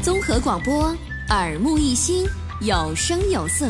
综合广播，耳目一新，有声有色。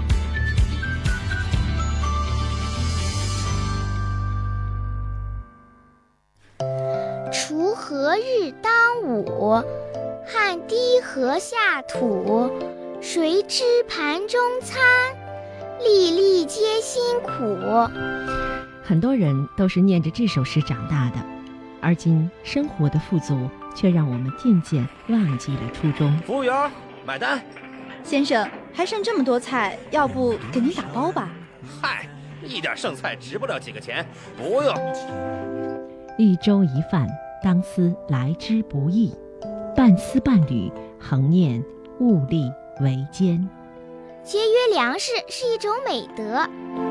锄禾日当午，汗滴禾下土。谁知盘中餐，粒粒皆辛苦。 很多人都是念着这首诗长大的，而今生活的富足却让我们渐渐忘记了初衷。 服务员，买单。 先生，还剩这么多菜，要不给您打包吧？ 嗨，一点剩菜值不了几个钱，不用。 一粥一饭，当思来之不易；半丝半缕，恒念物力维艰。 节约粮食是一种美德。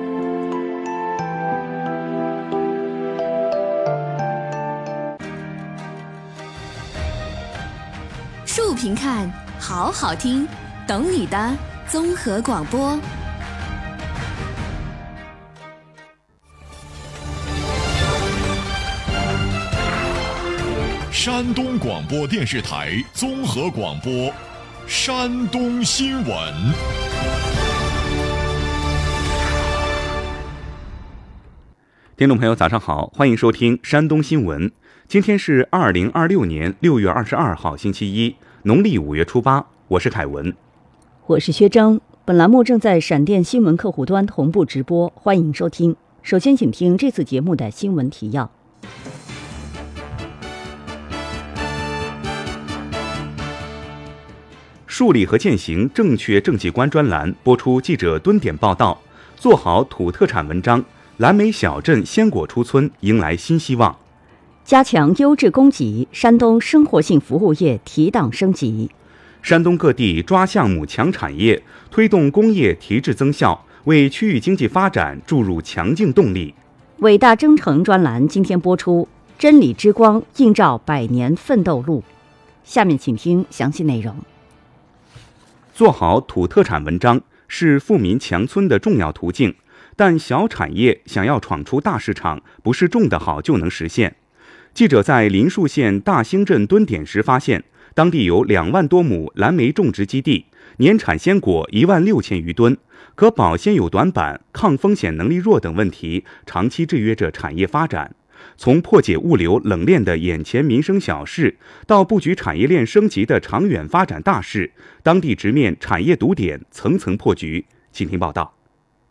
竖屏看，好好听，懂你的综合广播。 山东广播电视台综合广播，山东新闻。 听众朋友早上好，欢迎收听山东新闻。今天是2026年6月22号星期一，农历5月初8，我是凯文。 我是薛征。本栏目正在闪电新闻客户端同步直播，欢迎收听。首先请听这次节目的新闻提要。 树立和践行正确政绩观专栏播出记者蹲点报道，做好土特产文章，蓝莓小镇鲜果出村迎来新希望。 加强优质供给，山东生活性服务业提档升级。 山东各地抓项目抢产业，推动工业提质增效，为区域经济发展注入强劲动力。 伟大征程专栏今天播出，真理之光映照百年奋斗路。下面请听详细内容。 做好土特产文章是富民强村的重要途径，但小产业想要闯出大市场，不是种得好就能实现。记者在林树县大兴镇蹲点时发现，当地有2万多亩蓝莓种植基地，年产鲜果16000余吨，可保鲜有短板、抗风险能力弱等问题，长期制约着产业发展。从破解物流冷链的眼前民生小事，到布局产业链升级的长远发展大事，当地直面产业堵点，层层破局。请听报道。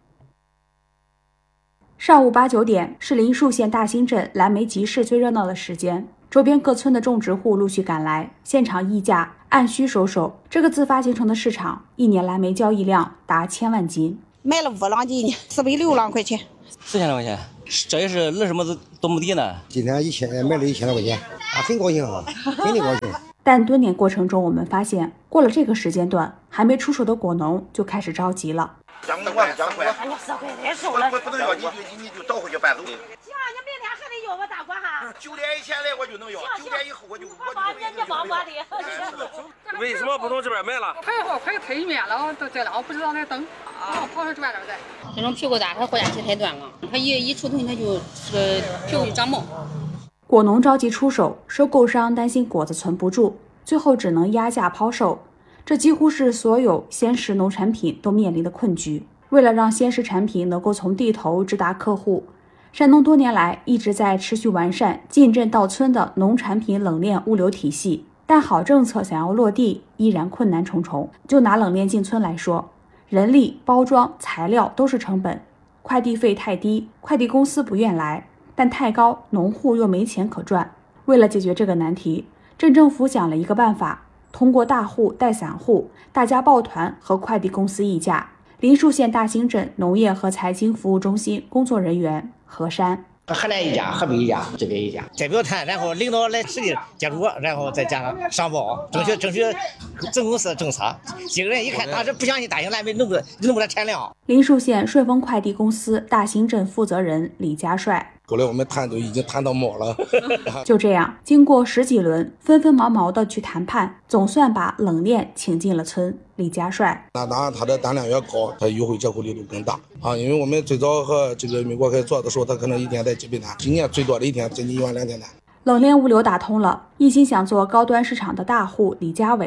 上午8、9点是林树县大兴镇蓝莓集市最热闹的时间，周边各村的种植户陆续赶来，现场议价，按需收手。这个自发形成的市场，一年蓝莓交易量达1000万斤。 买了5两斤呢，460两块钱 ，4000多块钱，这也是那什么多么低呢？ 今天买了1000多块钱，很高兴啊，真的高兴。 但蹲点过程中，我们发现，过了这个时间段，还没出手的果农就开始着急了。 2块，10块，太少了，不能要，你就倒回去搬走。行，你明天还得要吧，大哥哈。9点以前来我就能要，9点以后我就人家帮我的。 为什么不从这边买了？ 快推面了，都这了，我不知道在等，跑上这边再。 这种屁股大，它货架期太短了，它一出头它就屁股就长毛。 果农着急出手，收购商担心果子存不住，最后只能压价抛售。这几乎是所有鲜食农产品都面临的困局。为了让鲜食产品能够从地头直达客户，山东多年来一直在持续完善进镇到村的农产品冷链物流体系，但好政策想要落地依然困难重重。就拿冷链进村来说，人力、包装、材料都是成本，快递费太低，快递公司不愿来，但太高，农户又没钱可赚。为了解决这个难题，镇政府想了一个办法，通过大户带散户，大家抱团和快递公司议价。林树县大兴镇农业和财经服务中心工作人员何山： 河南一家，河北一家，这边一家，代表团，然后领导来实地接触，然后再加上上报，争取总公司政策。几个人一看，当时不相信大兴蓝莓弄不了产量。 林树县顺丰快递公司大兴镇负责人李家帅。 后来我们谈都已经谈到毛了。 就这样，经过10几轮，纷纷毛毛的去谈判，总算把冷链请进了村。李家帅： 那当然，它的单量越高，它优惠折扣力度更大啊！因为我们最早和这个美国开始做的时候，它可能一天才几百单，今年最多的一天将近12000单。 冷链物流打通了，一心想做高端市场的大户李家伟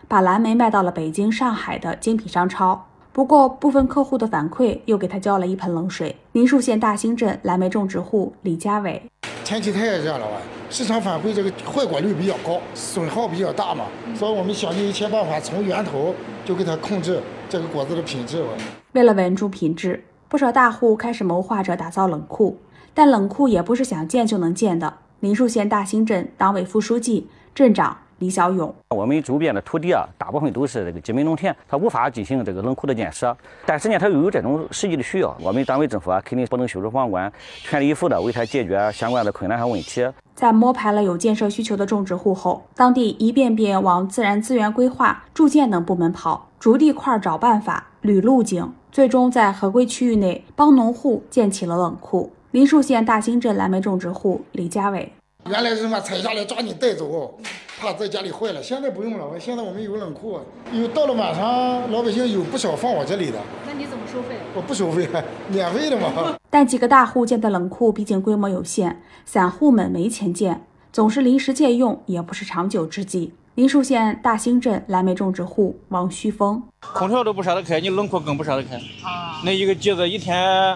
把蓝莓卖到了北京、上海的精品商超。不过，部分客户的反馈又给他浇了一盆冷水。临沭县大兴镇蓝莓种植户李家伟： 天气太热了吧，市场反馈这个坏果率比较高，损耗比较大嘛，所以我们想尽一切办法从源头就给它控制这个果子的品质。 为了稳住品质，不少大户开始谋划着打造冷库，但冷库也不是想建就能建的。临沭县大兴镇党委副书记、镇长李小勇： 我们周边的土地大部分都是这个集美农田，它无法进行这个冷库的建设。但是呢，它又有这种实际的需要，我们党委政府肯定不能袖手旁观，全力以赴的为它解决相关的困难和问题。 在摸排了有建设需求的种植户后，当地一遍遍往自然资源规划、住建等部门跑，逐地块找办法、捋路径，最终在合规区域内帮农户建起了冷库。临沭县大兴镇蓝莓种植户李家伟： 原来是什么采下来抓紧带走，怕在家里坏了，现在不用了，现在我们有冷库，有到了晚上老百姓有不少放我这里的。 那你怎么收费？ 我不收费，免费的嘛。 但几个大户建的冷库毕竟规模有限，散户们没钱建，总是临时借用，也不是长久之计。临沭县大兴镇蓝莓种植户王旭峰： 空调都不舍得开，你冷库更不舍得开。那一个机子一天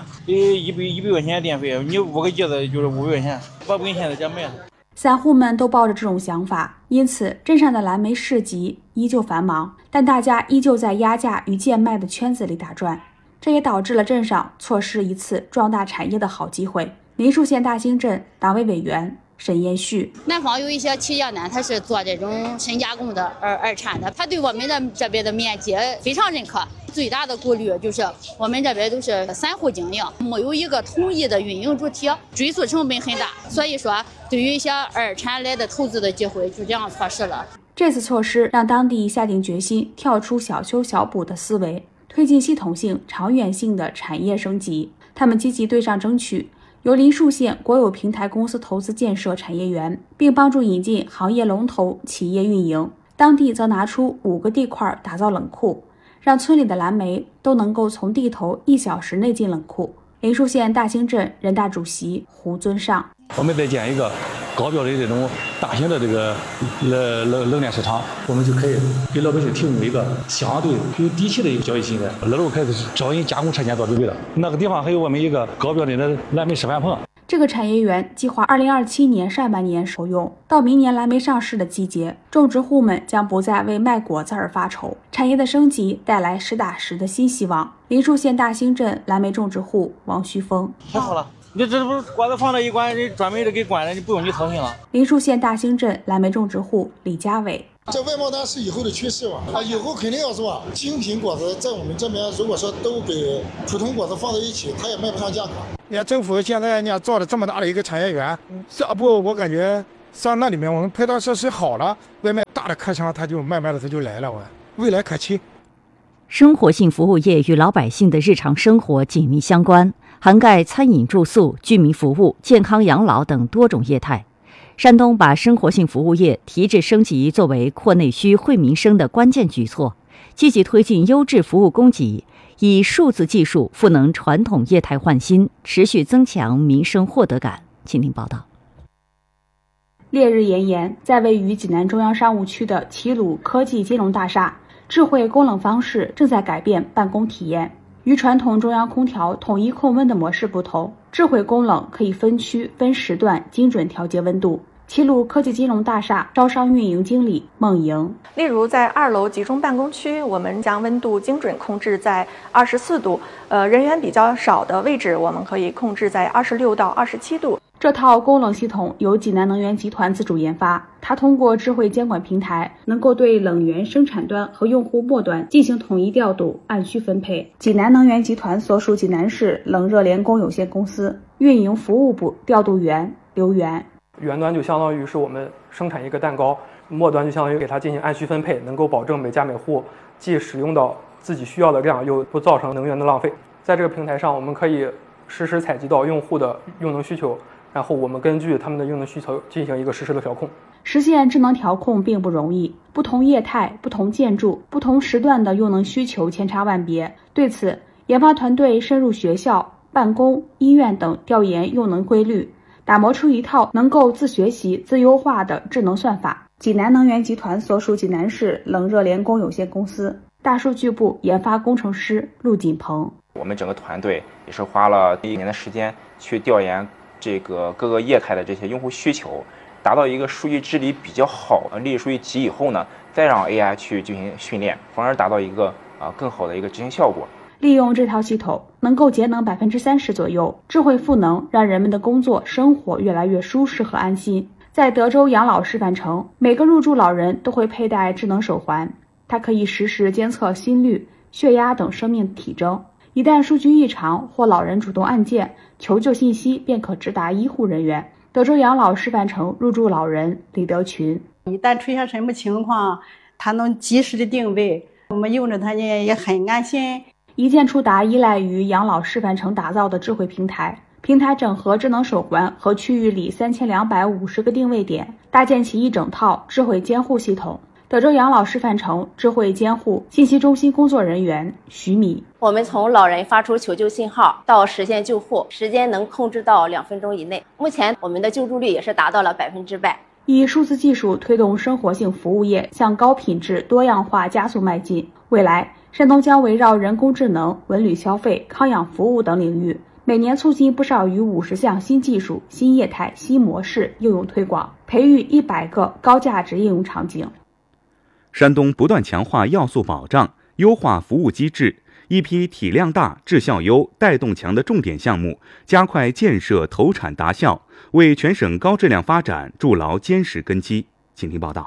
100块钱电费，你5个机子就是500块钱，我不跟现在讲卖了。 散户们都抱着这种想法，因此镇上的蓝莓市集依旧繁忙，但大家依旧在压价与贱卖的圈子里打转，这也导致了镇上错失一次壮大产业的好机会。临沭县大兴镇党委委员沈延旭： 南方有一些企业呢，他是做这种深加工的二产的，他对我们的这边的面积非常认可。最大的顾虑就是我们这边都是散户经营，没有一个统一的运营主体，追溯成本很大，所以说对于一些二产来的投资的机会就这样错失了。 这次措施让当地下定决心跳出小修小补的思维，推进系统性、长远性的产业升级。他们积极对上争取由临沭县国有平台公司投资建设产业园，并帮助引进行业龙头企业运营。当地则拿出5个地块打造冷库，让村里的蓝莓都能够从地头1小时内进冷库。临沭县大兴镇人大主席胡尊上： 我们再建一个高标的这种大型的这个冷链市场，我们就可以给老百姓提供一个相对有底气的一个交易形态。2楼开始招引加工车间做准备了，那个地方还有我们一个高标准的蓝莓示范棚。 这个产业园计划2027年上半年首用，到明年蓝莓上市的季节，种植户们将不再为卖果子而发愁，产业的升级带来实打实的新希望。临沭县大兴镇蓝莓种植户王旭峰： 太好了，你这不是果子放了一关，人专门的给关了，你不用你操心了。 临沭县大兴镇蓝莓种植户李家伟： 这外贸单是以后的趋势嘛，以后肯定要做精品果子，在我们这边如果说都给普通果子放在一起，它也卖不上价格。你看政府现在呢造了这么大的一个产业园，这不我感觉上那里面我们配套设施好了，外面大的客商他就慢慢的他就来了，未来可期。 生活性服务业与老百姓的日常生活紧密相关，涵盖餐饮、住宿、居民服务、健康养老等多种业态。山东把生活性服务业提质升级作为扩内需、惠民生的关键举措，积极推进优质服务供给，以数字技术赋能传统业态换新，持续增强民生获得感。请听报道。 烈日炎炎，在位于济南中央商务区的齐鲁科技金融大厦，智慧供冷方式正在改变办公体验。与传统中央空调统一控温的模式不同，智慧供冷可以分区、分时段精准调节温度。齐鲁科技金融大厦招商运营经理孟莹： 例如在2楼集中办公区，我们将温度精准控制在24度，人员比较少的位置，我们可以控制在26到27度。 这套供冷系统由济南能源集团自主研发，它通过智慧监管平台，能够对冷源生产端和用户末端进行统一调度，按需分配。济南能源集团所属济南市冷热联供有限公司运营服务部调度员刘源： 源端就相当于是我们生产一个蛋糕，末端就相当于给它进行按需分配，能够保证每家每户既使用到自己需要的量，又不造成能源的浪费。在这个平台上，我们可以实时采集到用户的用能需求，然后我们根据他们的用能需求进行一个实时的调控。 实现智能调控并不容易，不同业态、不同建筑、不同时段的用能需求千差万别。对此，研发团队深入学校、办公、医院等调研用能规律，打磨出一套能够自学习、自优化的智能算法。 济南能源集团所属济南市冷热联工有限公司大数据部研发工程师陆锦鹏。 我们整个团队也是花了1年的时间去调研这个各个业态的这些用户需求，达到一个数据治理比较好的例数据集以后呢，再让 AI 去进行训练，从而达到一个更好的一个执行效果。 利用这套系统，能够节能30%左右，智慧赋能让人们的工作生活越来越舒适和安心。在德州养老示范城，每个入住老人都会佩戴智能手环，它可以实时监测心率、血压等生命体征。一旦数据异常或老人主动按键，求救信息便可直达医护人员。德州养老示范城入住老人李德群： 一旦出现什么情况，它能及时的定位，我们用着它呢也很安心。 一键触达依赖于养老示范城打造的智慧平台，平台整合智能手环和区域里3250个定位点，搭建起一整套智慧监护系统。德州养老示范城智慧监护信息中心工作人员徐米： 我们从老人发出求救信号到实现救护，时间能控制到2分钟以内。目前我们的救助率也是达到了100%。 以数字技术推动生活性服务业向高品质多样化加速迈进。未来，山东将围绕人工智能、文旅消费、康养服务等领域，每年促进不少于50项新技术、新业态、新模式应用推广，培育100个高价值应用场景。 山东不断强化要素保障，优化服务机制，一批体量大、质效优、带动强的重点项目加快建设投产达效，为全省高质量发展筑牢坚实根基。请听报道。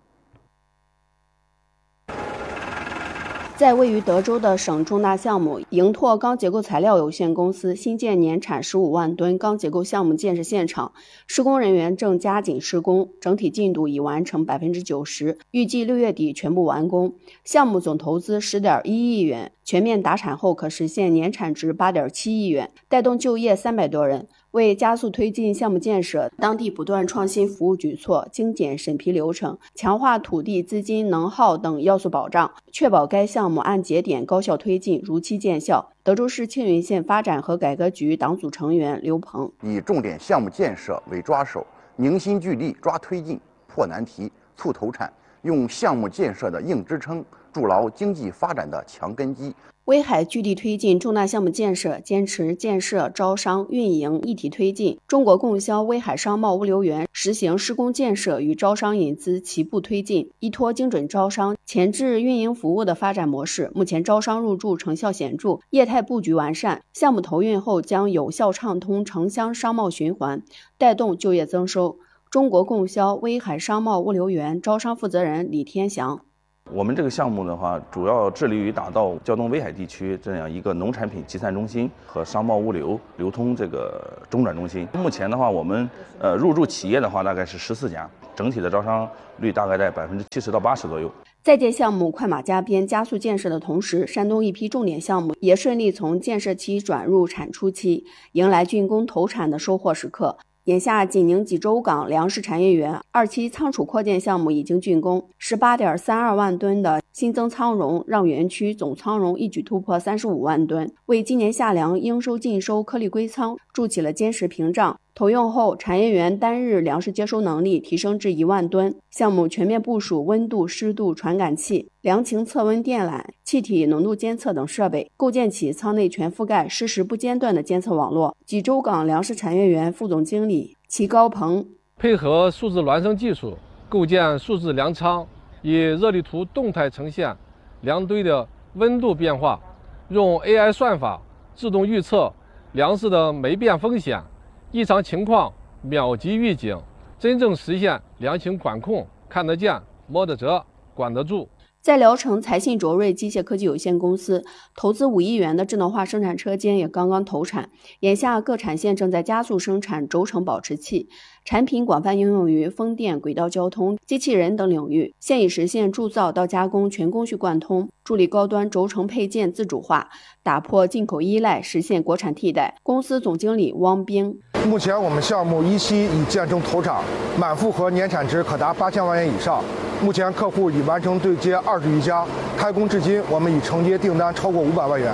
在位于德州的省重大项目盈拓钢结构材料有限公司新建年产15万吨钢结构项目建设现场，施工人员正加紧施工，整体进度已完成90%，预计6月底全部完工。项目总投资10.1亿元，全面达产后可实现年产值8.7亿元，带动就业300多人。为加速推进项目建设，当地不断创新服务举措，精简审批流程，强化土地、资金、能耗等要素保障，确保该项目按节点高效推进，如期见效。德州市庆云县发展和改革局党组成员刘鹏： 以重点项目建设为抓手，凝心聚力抓推进，破难题，促投产，用项目建设的硬支撑，筑牢经济发展的强根基。 威海据地推进重大项目建设，坚持建设、招商、运营一体推进。中国供销威海商贸物流园实行施工建设与招商引资齐步推进，依托精准招商、前置运营服务的发展模式，目前招商入驻成效显著，业态布局完善。项目投运后将有效畅通城乡商贸循环，带动就业增收。中国供销威海商贸物流园招商负责人李天祥： 我们这个项目的话，主要致力于打造胶东威海地区这样一个农产品集散中心和商贸物流流通这个中转中心。目前的话，我们入驻企业的话大概是14家，整体的招商率大概在70%到80%左右。 在建项目快马加鞭加速建设的同时，山东一批重点项目也顺利从建设期转入产出期，迎来竣工投产的收获时刻。眼下，济宁济州港粮食产业园2期仓储扩建项目已经竣工，18.32万吨的新增仓容让园区总仓容一举突破35万吨，为今年夏粮应收尽收颗粒归仓筑起了坚实屏障。投用后，产业园单日粮食接收能力提升至1万吨。项目全面部署温度、湿度传感器、粮情测温电缆、气体浓度监测等设备，构建起仓内全覆盖、实时不间断的监测网络。济州港粮食产业园副总经理齐高鹏： 配合数字孪生技术，构建数字粮仓，以热力图动态呈现粮堆的温度变化，用 AI 算法自动预测粮食的霉变风险、异常情况秒级预警，真正实现粮情管控，看得见、摸得着、管得住。 在聊城财信卓瑞机械科技有限公司，投资5亿元的智能化生产车间也刚刚投产。眼下各产线正在加速生产轴承保持器，产品广泛应用于风电、轨道交通、机器人等领域，现已实现铸造到加工全工序贯通，助力高端轴承配件自主化，打破进口依赖，实现国产替代。公司总经理汪兵： 目前我们项目1期已建成投产，满负荷年产值可达8000万元以上。目前客户已完成对接20余家，开工至今我们已承接订单超过500万元。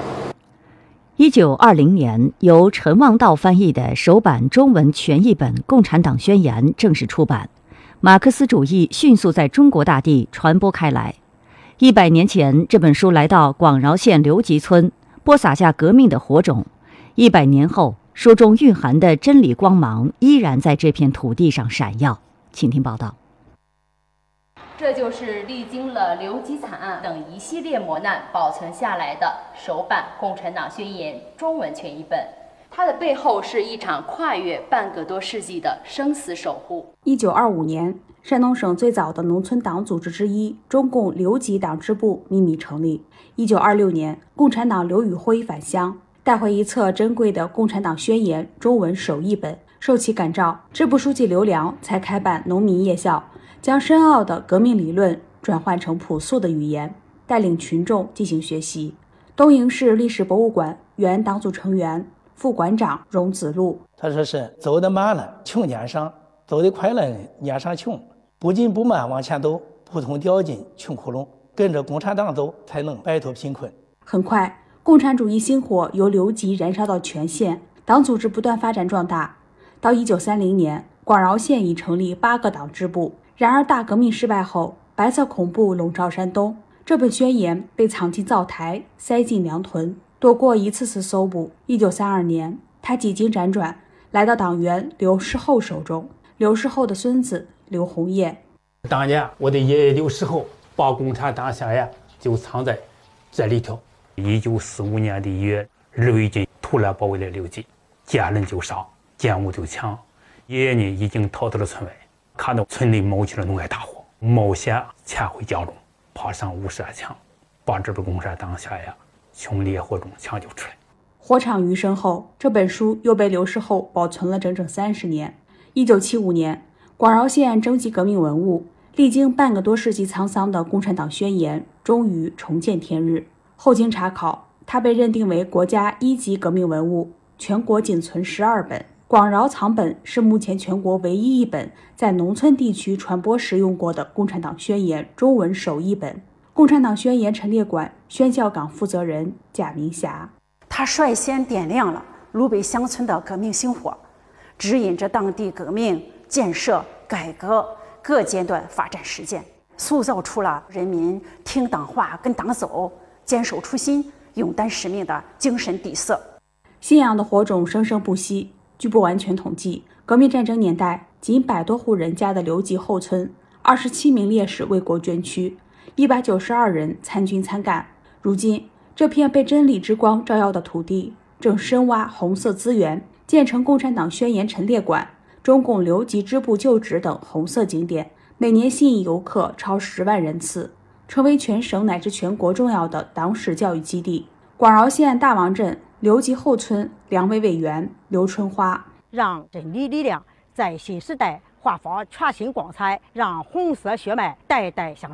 1920年，由陈望道翻译的首版中文全译本《共产党宣言》正式出版。 马克思主义迅速在中国大地传播开来。100年前，这本书来到广饶县刘集村，播撒下革命的火种。100年后，书中蕴含的真理光芒依然在这片土地上闪耀。请听报道。 这就是历经了刘集惨案等一系列磨难保存下来的首版《共产党宣言》中文全译本。它的背后是一场跨越半个多世纪的生死守护。 1925年，山东省最早的农村党组织之一中共刘集党支部秘密成立。1926年，共产党刘宇辉返乡，带回一册珍贵的《共产党宣言》中文首译本。受其感召，支部书记刘良才开办农民夜校，将深奥的革命理论转换成朴素的语言，带领群众进行学习。东营市历史博物馆原党组成员、副馆长荣子路， 他说是走得慢了穷撵上，走得快了撵上穷，不紧不慢往前走，扑通掉进穷窟窿，跟着共产党走才能摆脱贫困。 很快，共产主义星火由刘集燃烧到全县，党组织不断发展壮大。到1930年，广饶县已成立8个党支部。然而大革命失败后，白色恐怖笼罩山东，这本宣言被藏进灶台，塞进粮囤，躲过一次次搜捕。1932年，他几经辗转，来到党员刘世厚手中。刘世厚的孙子刘洪业， 当年我的爷爷刘世厚把共产党宣言就藏在这里头。1945年的1月，日伪军突然包围了刘集，见人就杀，见物就抢。爷爷呢已经逃到了村外，看到村里冒起了浓烈大火，冒险潜回家中，爬上52墙，把这本共产党宣言从烈火中抢救出来。 火场余生后，这本书又被刘世厚保存了整整30年。1975年，广饶县征集革命文物，历经半个多世纪沧桑的《共产党宣言》终于重见天日。后经查考，它被认定为国家1级革命文物，全国仅存12本。广饶藏本是目前全国唯一一本在农村地区传播使用过的《共产党宣言》中文首译本。《共产党宣言》陈列馆宣教岗负责人贾明霞， 他率先点亮了鲁北乡村的革命星火，指引着当地革命、建设、改革各阶段发展实践，塑造出了人民听党话、跟党走、坚守初心、勇担使命的精神底色。 信仰的火种生生不息。据不完全统计，革命战争年代仅100多户人家的刘集后村，27名烈士为国捐躯，192人参军参干。如今，这片被真理之光照耀的土地正深挖红色资源，建成共产党宣言陈列馆、中共刘集支部旧址等红色景点，每年吸引游客超10万人次，成为全省乃至全国重要的党史教育基地。广饶县大王镇刘集后村两位委员刘春花， 让真理力量在新时代焕发全新光彩，让红色血脉代代相传。